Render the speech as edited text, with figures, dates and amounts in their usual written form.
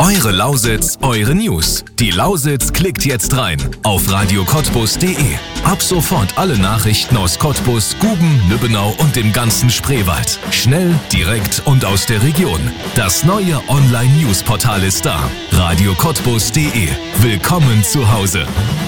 Eure Lausitz, eure News. Die Lausitz klickt jetzt rein auf radiocottbus.de. Ab sofort alle Nachrichten aus Cottbus, Guben, Lübbenau und dem ganzen Spreewald. Schnell, direkt und aus der Region. Das neue Online-News-Portal ist da. radiocottbus.de. Willkommen zu Hause.